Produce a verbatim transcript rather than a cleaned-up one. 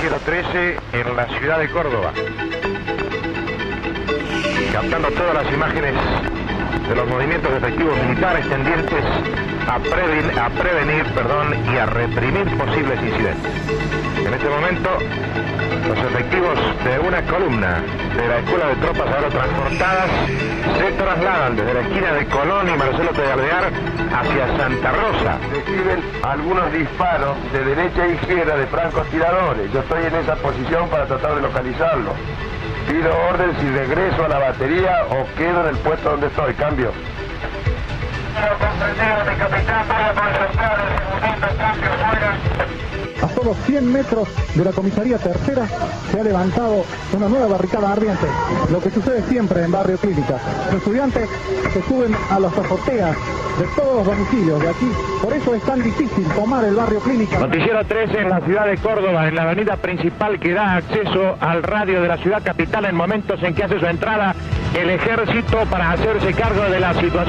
Noticiero trece en la ciudad de Córdoba, captando todas las imágenes de los movimientos de efectivos militares tendientes a, prevenir, a prevenir perdón, y a reprimir posibles incidentes. En este momento, los efectivos de una columna de la Escuela de Tropas Aerotransportadas se trasladan desde la esquina de Colón y Marcelo T. de Alvear hacia Santa Rosa. Reciben algunos disparos de derecha a izquierda de francotiradores. Yo estoy en esa posición para tratar de localizarlo. Pido orden si regreso a la batería o quedo en el puesto donde estoy. Cambio. A solo cien metros de la comisaría tercera se ha levantado una nueva barricada ardiente. Lo que sucede siempre en Barrio Clínica. Los estudiantes se suben a las azoteas de todos los domicilios de aquí. Por eso es tan difícil tomar el Barrio Clínica. Noticiero trece en la ciudad de Córdoba, en la avenida principal que da acceso al radio de la ciudad capital en momentos en que hace su entrada el ejército para hacerse cargo de la situación.